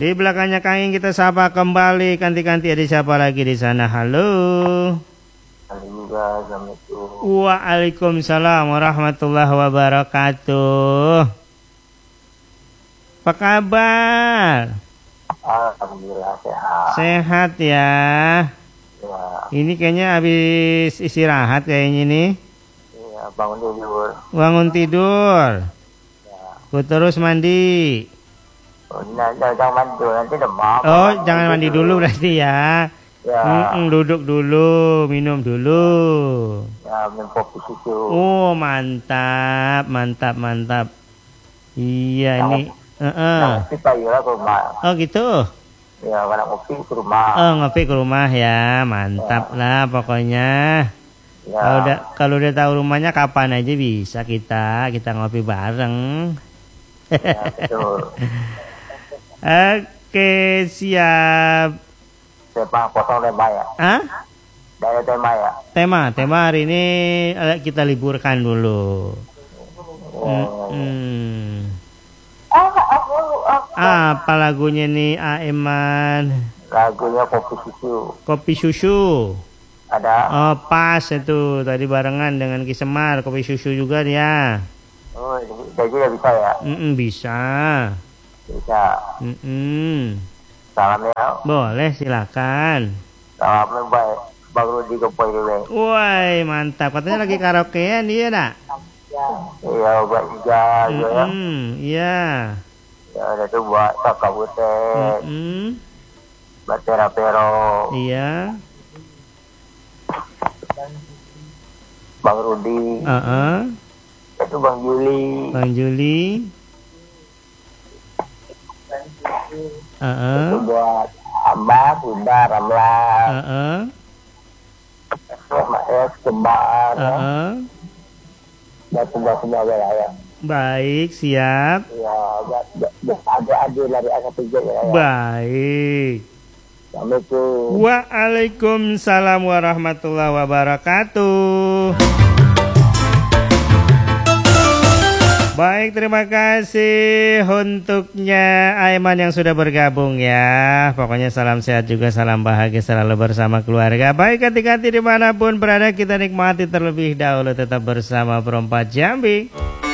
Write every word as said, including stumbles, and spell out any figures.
Di belakangnya Kang Ing kita sapa kembali. Kanti-kanti ada siapa lagi di sana? Halo. Assalamualaikum. Waalaikumsalam warahmatullahi wabarakatuh. Apa kabar? Alhamdulillah sehat. Sehat ya. Ya, Ini kayaknya habis istirahat kayaknya nih. ya bangun tidur. Bangun tidur. Ya. Terus mandi. Oh, nah, jangan mandi dulu, nanti demam. Oh, jangan mandi dulu berarti ya. Ya, Mm-mm, duduk dulu, minum dulu. ya minum kopi susu. Oh, mantap, mantap, mantap. Iya ini. Heeh. Nah, kita ya ke rumah. Oh gitu. Ya, karena kopi ke rumah. Oh, ngopi ke rumah ya, mantap lah pokoknya. Ya, Kalau udah kalau udah tahu rumahnya kapan aja bisa kita kita ngopi bareng. ya betul. Oke, siap. Tema potong tema ya. Ah? Dari tema ya. Tema, tema hari ini eh, kita liburkan dulu. Oh, Hmm. Apa lagunya nih, Aiman? lagunya kopi susu. Kopi susu. Ada. Oh, pas itu tadi barengan dengan Ki Semar, kopi susu juga dia. Oh, jadi ya bisa ya. Mm-mm, bisa. Bisa. Mm-mm. Salam ya. Boleh, silakan. Salamnya baik. Bang Rudi Kepoy dulu. Woi, mantap. Katanya lagi karaokean dia, nak? Iya, buat Ija juga ya. Mm-mm, iya. Ya, ada tuh buat Sakabute, Mm-mm, buat Terapero, iya. Bang Rudi, Uh-uh. itu Bang Juli, Bang Juli. itu Uh-uh. buat Amba, Bunda, Ramla, Uh-uh. S M S, Kembar, ya. Uh-uh. Dan semua-semua wilayah. Baik, siap. Ya, buat buat adik-adik dari A satu J ya. Baik. Assalamualaikum. Waalaikumsalam warahmatullahi wabarakatuh. Baik, terima kasih untuknya Aiman yang sudah bergabung ya. Pokoknya salam sehat juga, salam bahagia selalu bersama keluarga. Baik, hati-hati dimanapun berada, kita nikmati terlebih dahulu tetap bersama Perempat Jambi.